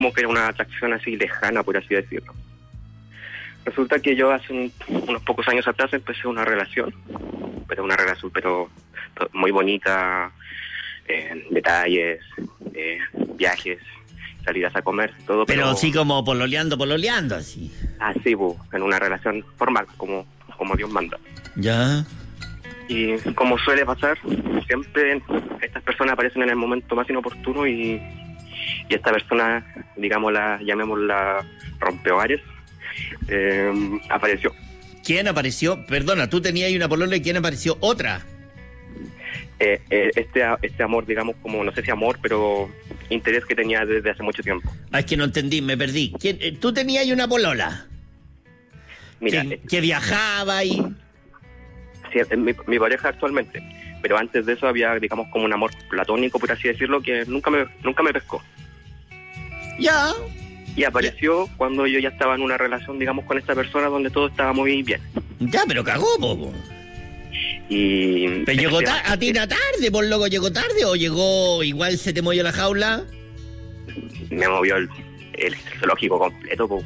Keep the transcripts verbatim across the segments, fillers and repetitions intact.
como que era una atracción así lejana, por así decirlo. Resulta que yo hace un, unos pocos años atrás empecé una relación, pero una relación pero muy bonita, eh, detalles, eh, viajes, salidas a comer, todo. Pero, pero sí como pololeando, pololeando, así. Así, bu, en una relación formal, como, como Dios manda. Ya. Y como suele pasar, siempre estas personas aparecen en el momento más inoportuno y, y esta persona, digámosla, llamémosla rompehogares, eh, apareció. ¿Quién apareció? Perdona, tú tenías ahí una polola y ¿quién apareció? Otra. Eh, eh, este, este amor, digamos, como no sé si amor, pero interés que tenía desde hace mucho tiempo. Ah, es que no entendí, me perdí. ¿Quién, eh, tú tenías ahí una polola? Mira, que, eh, que viajaba y... sí, es mi, mi pareja actualmente, pero antes de eso había, digamos, como un amor platónico, por así decirlo, que nunca me, nunca me pescó. Ya. Y apareció ya cuando yo ya estaba en una relación, digamos, con esta persona donde todo estaba muy bien. Ya, pero cagó, po. Y... Pero llegó ta- a ti la tarde, por loco, ¿llegó tarde o llegó igual se te movió la jaula? Me movió el, el zoológico completo, po.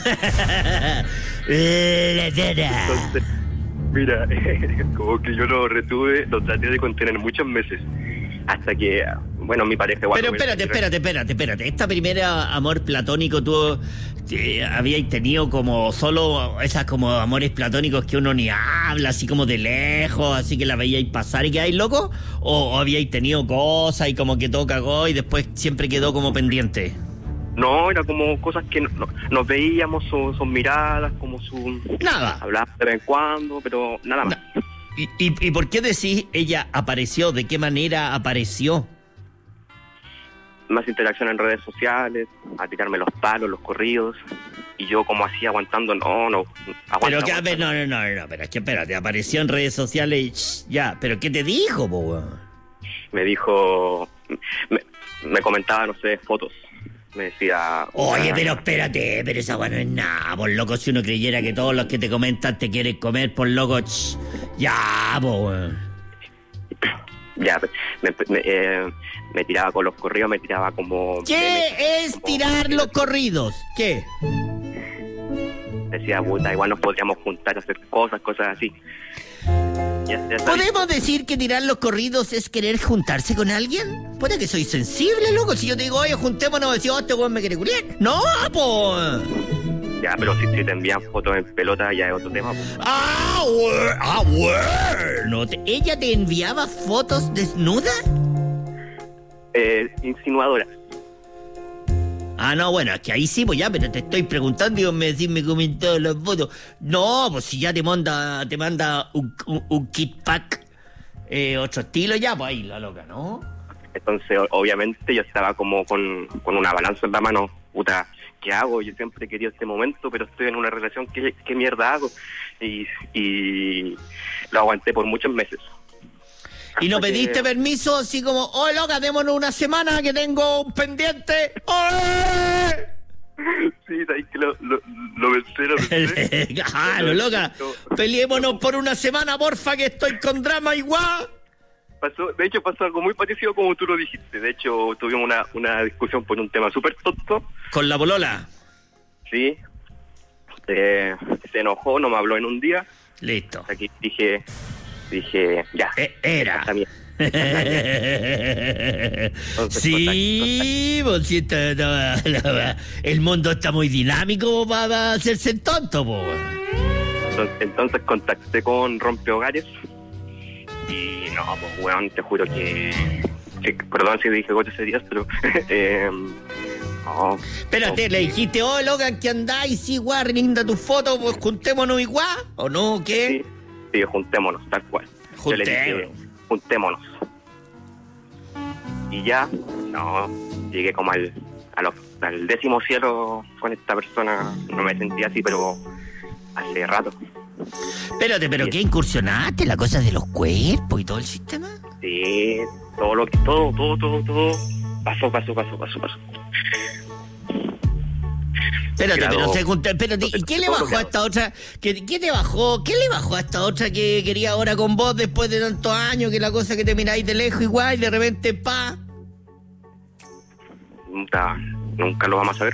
Entonces, mira, como que yo lo retuve, lo traté de contener muchos meses. Hasta que, bueno, mi pareja... Pero espérate, espérate, espérate, espérate. Esta primera amor platónico, tú eh, habíais tenido como solo esas como amores platónicos que uno ni habla, así como de lejos, así que la veíais pasar y quedáis loco, o, o habíais tenido cosas y como que todo cagó y después siempre quedó como pendiente. No, era como cosas que no, no, nos veíamos, sus su miradas, como su... Nada. Hablábamos de vez en cuando, pero nada más. Na- ¿Y, y, ¿Y por qué decís ella apareció? ¿De qué manera apareció? Más interacción en redes sociales, a tirarme los palos, los corridos, y yo como así aguantando, no, no, aguanta, Pero que, a aguanta. ver, no, no, no, no, pero es que espérate, apareció en redes sociales y shh, ya, pero ¿qué te dijo, po, weón? Me dijo, me, me comentaba, no sé, fotos, me decía... Oye, ah, pero espérate, pero esa weá no es nada, por loco, si uno creyera que todos los que te comentan te quieren comer, por loco, shh, ya, po, weón. Ya, me, me, eh, me tiraba con los corridos, me tiraba como... ¿Qué memes, es como- tirar los corridos? ¿Qué? Decía, puta, igual nos podríamos juntar a hacer cosas, cosas así. Ya, ya sabes. ¿Podemos decir que tirar los corridos es querer juntarse con alguien? Puede que soy sensible, loco. Si yo te digo, oye, juntémonos, decís, oh, este weón me quiere culiar. No, po. Ya, pero si, si te envían fotos en pelota ya es otro tema. Pues. Ah, we- ah, bueno. Te- ¿Ella te enviaba fotos desnudas? Eh, insinuadora. Ah, no, bueno, es que ahí sí, pues ya, pero te estoy preguntando y vos me decís, me comentó las fotos. No, pues si ya te manda, te manda un, un, un kit pack, eh, otro estilo ya, pues ahí la loca, ¿no? Entonces, o- obviamente, yo estaba como con, con una balanza en la mano. Puta, ¿qué hago? Yo siempre he querido este momento, pero estoy en una relación. ¿Qué, qué mierda hago? Y, y lo aguanté por muchos meses. Y no Hasta pediste que- permiso, así como, oh, loca, démonos una semana que tengo un pendiente. ¡Oye! Sí, ahí que lo, lo, lo pensé, lo pensé. Claro, loca, peleémonos por una semana, porfa, que estoy con drama igual. Pasó, de hecho, pasó algo muy parecido como tú lo dijiste. De hecho, tuvimos una, una discusión por un tema súper tonto. Con la polola. Sí. Eh, se enojó, no me habló en un día. Listo. Aquí dije, dije, ya. Eh, era. esta mierda. Sí, pues si esta- no, no, el mundo está muy dinámico para hacerse el tonto, po. Entonces, entonces contacté con Rompehogares. Y no, pues weón, te juro que... que- perdón si dije goles ese día, pero... eh, no, Espérate, no. le dijiste, oh, Logan, ¿qué andáis? Sí, guau, linda tu foto, pues juntémonos igual, ¿o no? ¿Qué? Sí, sí, juntémonos, tal cual. Yo le dije, Juntémonos. juntémonos. Y ya, no, llegué como al, a los- al décimo cielo con esta persona. No me sentía así, pero hace rato. Espérate, ¿pero qué incursionaste? ¿La cosa de los cuerpos y todo el sistema? Sí, todo lo que, todo, todo, todo, todo, pasó, pasó, pasó, pasó, pasó. Espérate, Claro. pero se junta, espérate, ¿y qué le Todo lo bajó que a hago. esta otra? ¿Qué, ¿Qué te bajó? ¿Qué le bajó a esta otra que quería ahora con vos después de tantos años? Que la cosa que te miráis de lejos igual y de repente, pa. Puta, nunca lo vamos a saber